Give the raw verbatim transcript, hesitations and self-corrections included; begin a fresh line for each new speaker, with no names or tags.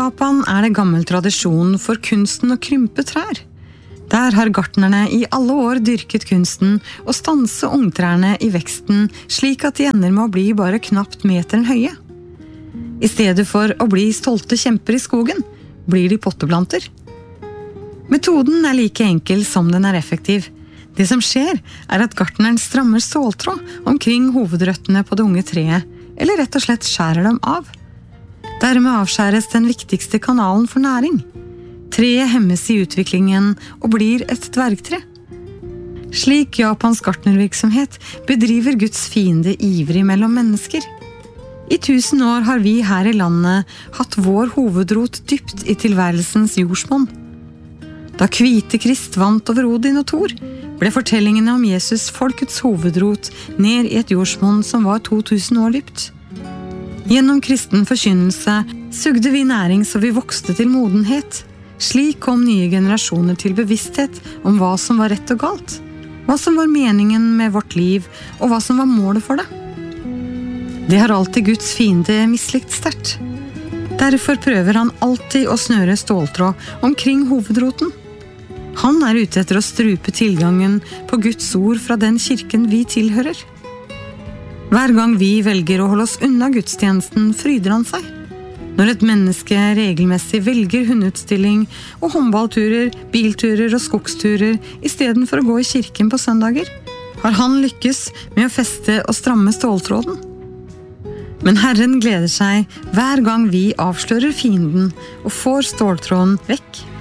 Japan er det gammel tradisjon for kunsten å krympe trær. Der har gartnerne i alle år dyrket kunsten og stanse ungtrærne i veksten slik at de ender med å bli bare knapt meteren høye. I stedet for å bli stolte kjemper i skogen, blir de potteplanter. Metoden er like enkel som den er effektiv. Det som skjer er at gartneren strammer ståltråd omkring hovedrøttene på det unge treet, eller rett og slett skjærer dem av. Dermed avskjæres den viktigste kanalen for næring. Treet hemmes i utviklingen og blir et dvergtre. Slik Japans gartnervirksomhet bedriver Guds fiende ivrig mellom mennesker. I tusen år har vi her i landet hatt vår hovedrot dypt i tilværelsens jordsmonn. Da Hvite Krist vant over Odin og Thor, ble fortellingene om Jesus folkets hovedrot ned i et jordsmonn som var to tusen år dypt. Gjennom kristen forkynnelse sugde vi næring så vi vokste til modenhet. Slik kom nye generasjoner til bevissthet om hva som var rett og galt, hva som var meningen med vårt liv, og hva som var målet for det. Det har alltid Guds fiende mislikt sterkt. Derfor prøver han alltid å snøre ståltråd omkring hovedroten. Han er ute etter å strupe tilgangen på Guds ord fra den kirken vi tilhører. Hver gang vi velger å holde oss unna gudstjenesten, fryder han seg. Når et menneske regelmessig velger hundeutstilling og håndballturer, bilturer og skogsturer i stedet for å gå i kirken på søndager, har han lykkes med å feste og stramme ståltråden. Men Herren gleder seg hver gang vi avslører fienden og får ståltråden vekk.